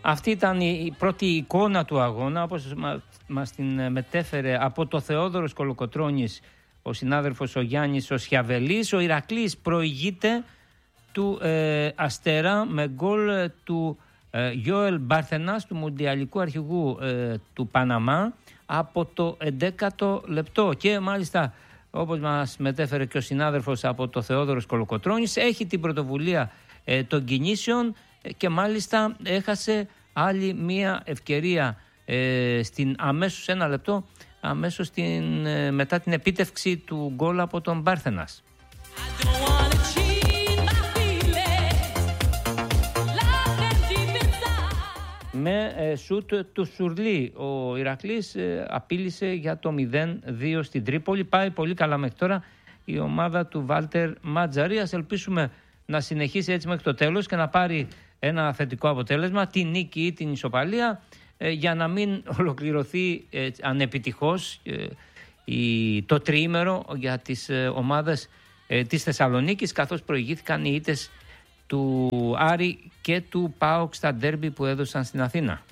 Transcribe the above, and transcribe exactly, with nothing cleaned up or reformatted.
Αυτή ήταν η πρώτη εικόνα του αγώνα, όπως μας την μετέφερε από το Θεόδωρος Κολοκοτρώνης ο συνάδελφος ο Γιάννης ο Σιαβελής. Ο Ηρακλής προηγείται του ε, Αστέρα με γκολ του ε, Γιώελ Μπάρθενας, του μουντιαλικού αρχηγού ε, του Παναμά, από το εντέκατο λεπτό. Και μάλιστα, όπως μας μετέφερε και ο συνάδελφος από το Θεόδωρος Κολοκοτρώνης, έχει την πρωτοβουλία ε, των κινήσεων και μάλιστα έχασε άλλη μία ευκαιρία ε, στην αμέσως ένα λεπτό αμέσως την, ε, μετά την επίτευξη του γκολ από τον Μπάρθενας. Με ε, σούτ του Σουρλί ο Ηρακλής ε, απείλησε για το μηδέν δύο στην Τρίπολη. Πάει πολύ καλά μέχρι τώρα η ομάδα του Βάλτερ Ματζαρί. Ας ελπίσουμε να συνεχίσει έτσι μέχρι το τέλος και να πάρει ένα θετικό αποτέλεσμα, την νίκη ή την ισοπαλία, ε, για να μην ολοκληρωθεί ε, ανεπιτυχώς ε, η, το τριήμερο για τις ε, ομάδες ε, της Θεσσαλονίκης, καθώς προηγήθηκαν οι ήττες του Άρη και του ΠΑΟΚ στα ντέρμπι που έδωσαν στην Αθήνα.